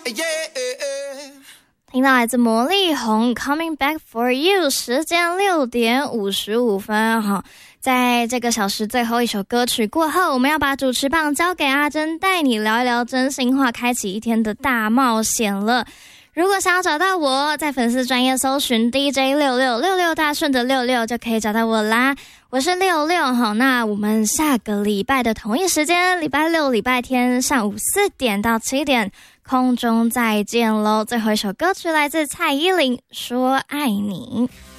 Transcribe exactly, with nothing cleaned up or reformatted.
听到来自魔力红 Coming Back For You， 时间六点五十五分哈。在这个小时最后一首歌曲过后，我们要把主持棒交给阿珍，带你聊一聊真心话，开启一天的大冒险了。如果想要找到我，在粉丝专页搜寻 D J 六六六六大顺的六六就可以找到我啦。我是六六，好，那我们下个礼拜的同一时间，礼拜六、礼拜天上午四点到七点，空中再见喽。最后一首歌曲来自蔡依林，说爱你。